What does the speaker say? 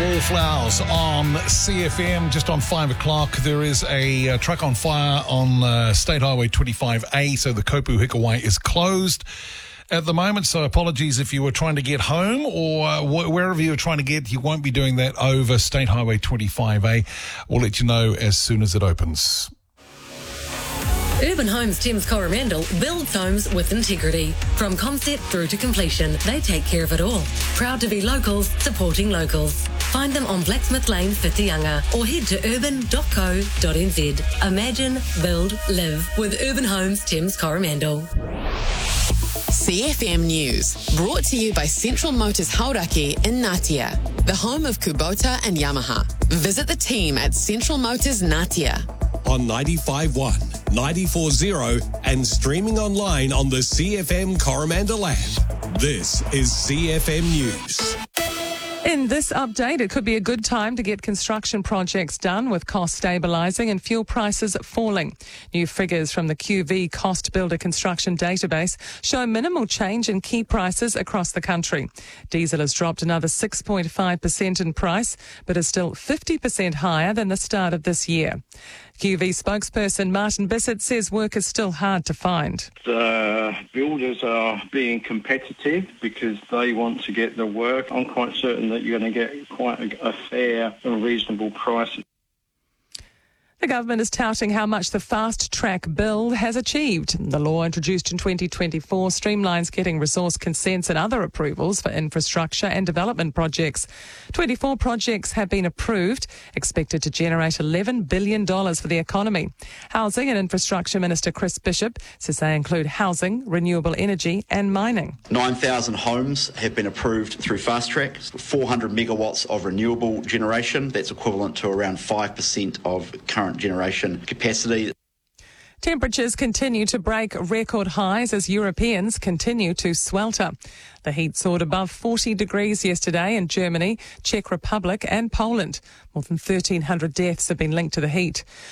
Wallflowers on CFM. Just on 5 o'clock, there is a truck on fire on State Highway 25A, so the Kopu Hikawai is closed at the moment. So apologies if you were trying to get home or wherever you were trying to get. You won't be doing that over State Highway 25A. We'll let you know as soon as it opens. Urban Homes Thames Coromandel builds homes with integrity. From concept through to completion, they take care of it all. Proud to be locals, supporting locals. Find them on Blacksmith Lane, Whitianga, or head to urban.co.nz. Imagine, build, live with Urban Homes Thames Coromandel. CFM News, brought to you by Central Motors Hauraki in Ngatea, the home of Kubota and Yamaha. Visit the team at Central Motors Ngatea. On 95.1, 94.0 and streaming online on the CFM Coromandel app. This is CFM News. In this update, it could be a good time to get construction projects done with cost stabilising and fuel prices falling. New figures from the QV Cost Builder Construction Database show minimal change in key prices across the country. Diesel has dropped another 6.5% in price, but is still 50% higher than the start of this year. QV spokesperson Martin Bissett says work is still hard to find. The builders are being competitive because they want to get the work. I'm quite certain that you're going to get quite a fair and reasonable price. The government is touting how much the Fast Track Bill has achieved. The law, introduced in 2024, streamlines getting resource consents and other approvals for infrastructure and development projects. 24 projects have been approved, expected to generate $11 billion for the economy. Housing and Infrastructure Minister Chris Bishop says they include housing, renewable energy and mining. 9,000 homes have been approved through Fast Track, 400 megawatts of renewable generation. That's equivalent to around 5% of current generation capacity. Temperatures continue to break record highs as Europeans continue to swelter. The heat soared above 40 degrees yesterday in Germany, Czech Republic and Poland. More than 1,300 deaths have been linked to the heat.